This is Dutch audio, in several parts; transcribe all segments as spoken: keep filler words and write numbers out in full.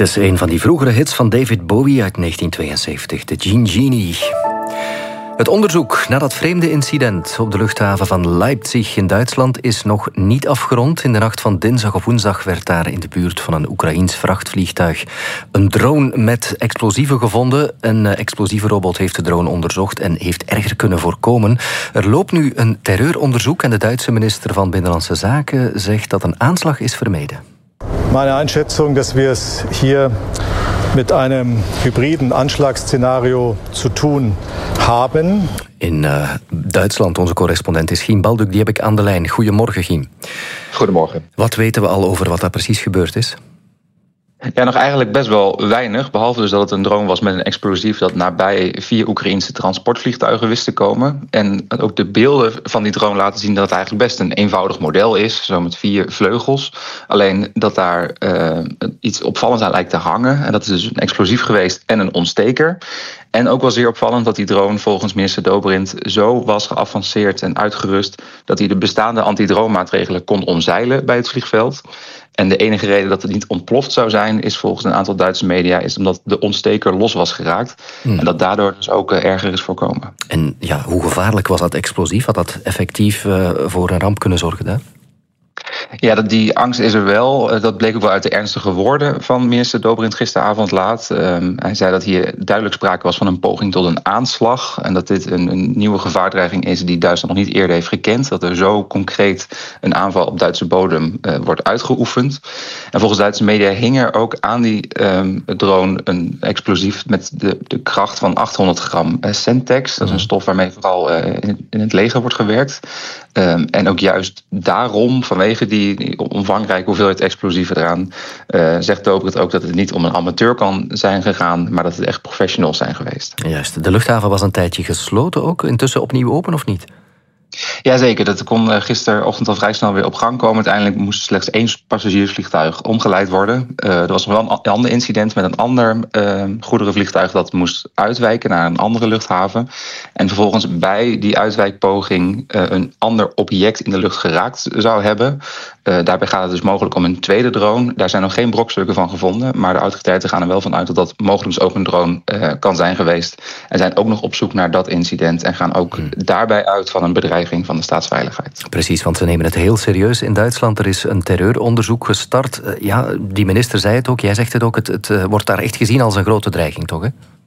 is een van die vroegere hits van David Bowie uit negentien tweeënzeventig, de Jean Genie. Het onderzoek naar dat vreemde incident op de luchthaven van Leipzig in Duitsland is nog niet afgerond. In de nacht van dinsdag op woensdag werd daar in de buurt van een Oekraïens vrachtvliegtuig een drone met explosieven gevonden. Een explosieve robot heeft de drone onderzocht en heeft erger kunnen voorkomen. Er loopt nu een terreuronderzoek en de Duitse minister van Binnenlandse Zaken zegt dat een aanslag is vermeden. Meine Einschätzung, dass wir es hier mit einem hybriden Anschlagsszenario zu tun haben. In uh, Duitsland, onze correspondent is Giem Balduk, die heb ik aan de lijn. Goedemorgen, Giem. Goedemorgen. Wat weten we al over wat daar precies gebeurd is? Ja, nog eigenlijk best wel weinig. Behalve dus dat het een drone was met een explosief dat nabij vier Oekraïense transportvliegtuigen wist te komen. En ook de beelden van die drone laten zien dat het eigenlijk best een eenvoudig model is. Zo met vier vleugels. Alleen dat daar uh, iets opvallends aan lijkt te hangen. En dat is dus een explosief geweest en een ontsteker. En ook wel zeer opvallend dat die drone volgens minister Dobrindt zo was geavanceerd en uitgerust dat hij de bestaande antidroommaatregelen kon omzeilen bij het vliegveld. En de enige reden dat het niet ontploft zou zijn is volgens een aantal Duitse media is omdat de ontsteker los was geraakt. Hmm. En dat daardoor dus ook uh, erger is voorkomen. En ja, hoe gevaarlijk was dat explosief? Had dat effectief uh, voor een ramp kunnen zorgen daar? Ja, dat, die angst is er wel. Dat bleek ook wel uit de ernstige woorden van minister Dobrindt gisteravond laat. Um, hij zei dat hier duidelijk sprake was van een poging tot een aanslag. En dat dit een, een nieuwe gevaardreiging is die Duitsland nog niet eerder heeft gekend. Dat er zo concreet een aanval op Duitse bodem uh, wordt uitgeoefend. En volgens Duitse media hing er ook aan die um, drone een explosief met de, de kracht van achthonderd gram uh, Semtex. Dat is een stof waarmee vooral uh, in, in het leger wordt gewerkt. Um, en ook juist daarom, vanwege die, die omvangrijke hoeveelheid explosieven eraan, uh, zegt Dobrindt ook dat het niet om een amateur kan zijn gegaan, maar dat het echt professionals zijn geweest. Juist. De luchthaven was een tijdje gesloten ook. Intussen opnieuw open of niet? Jazeker, dat kon gisterochtend al vrij snel weer op gang komen. Uiteindelijk moest slechts één passagiersvliegtuig omgeleid worden. Uh, er was nog wel een ander incident met een ander uh, goederenvliegtuig dat moest uitwijken naar een andere luchthaven. En vervolgens bij die uitwijkpoging uh, een ander object in de lucht geraakt zou hebben. Uh, daarbij gaat het dus mogelijk om een tweede drone. Daar zijn nog geen brokstukken van gevonden, maar de autoriteiten gaan er wel van uit dat dat mogelijk dus ook een drone uh, kan zijn geweest. En zijn ook nog op zoek naar dat incident en gaan ook hmm. daarbij uit van een bedreiging van de staatsveiligheid. Precies, want ze nemen het heel serieus in Duitsland. Er is een terreuronderzoek gestart. Ja, die minister zei het ook, jij zegt het ook, het, het uh, wordt daar echt gezien als een grote dreiging, toch? Hè?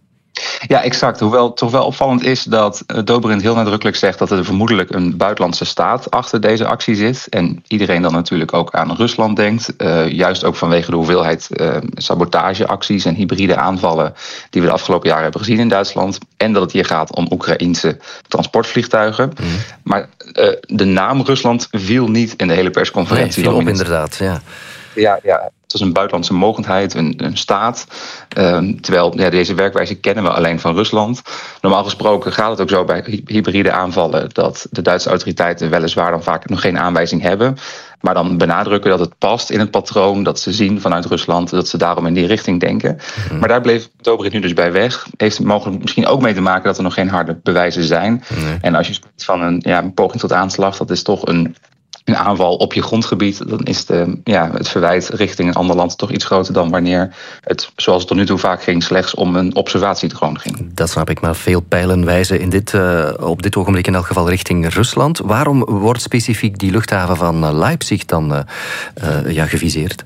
Ja, exact. Hoewel het toch wel opvallend is dat Dobrindt heel nadrukkelijk zegt dat er vermoedelijk een buitenlandse staat achter deze actie zit. En iedereen dan natuurlijk ook aan Rusland denkt. Uh, juist ook vanwege de hoeveelheid uh, sabotageacties en hybride aanvallen die we de afgelopen jaren hebben gezien in Duitsland. En dat het hier gaat om Oekraïense transportvliegtuigen. Mm. Maar uh, de naam Rusland viel niet in de hele persconferentie. Nee, viel op inderdaad, ja. Ja, ja, het was een buitenlandse mogendheid, een, een staat. Um, terwijl ja, deze werkwijze kennen we alleen van Rusland. Normaal gesproken gaat het ook zo bij hybride aanvallen dat de Duitse autoriteiten weliswaar dan vaak nog geen aanwijzing hebben. Maar dan benadrukken dat het past in het patroon dat ze zien vanuit Rusland, dat ze daarom in die richting denken. Mm-hmm. Maar daar bleef Dobrindt nu dus bij weg. Heeft mogelijk misschien ook mee te maken dat er nog geen harde bewijzen zijn. Mm-hmm. En als je spreekt van een, ja, een poging tot aanslag, dat is toch een... een aanval op je grondgebied, dan is de, ja, het verwijt richting een ander land toch iets groter dan wanneer het, zoals het tot nu toe vaak ging, slechts om een observatiedrone ging. Dat snap ik, maar veel pijlen wijzen in dit, uh, op dit ogenblik in elk geval richting Rusland. Waarom wordt specifiek die luchthaven van Leipzig dan uh, uh, ja, geviseerd?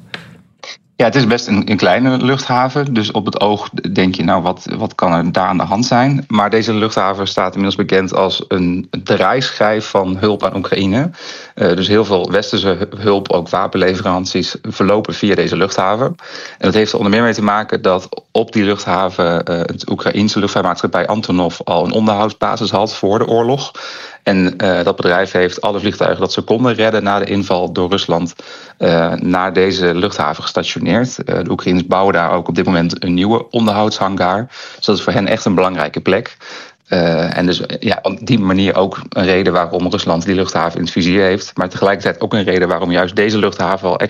Ja, het is best een, een kleine luchthaven. Dus op het oog denk je, nou, wat, wat kan er daar aan de hand zijn? Maar deze luchthaven staat inmiddels bekend als een draaischijf van hulp aan Oekraïne. Uh, dus heel veel westerse hulp, ook wapenleveranties, verlopen via deze luchthaven. En dat heeft er onder meer mee te maken dat op die luchthaven uh, het Oekraïense luchtvaartmaatschappij Antonov al een onderhoudsbasis had voor de oorlog. En uh, dat bedrijf heeft alle vliegtuigen dat ze konden redden na de inval door Rusland uh, naar deze luchthaven gestationeerd. Uh, de Oekraïners bouwen daar ook op dit moment een nieuwe onderhoudshangar. Dus dat is voor hen echt een belangrijke plek. Uh, en dus ja, op die manier ook een reden waarom Rusland die luchthaven in het vizier heeft. Maar tegelijkertijd ook een reden waarom juist deze luchthaven al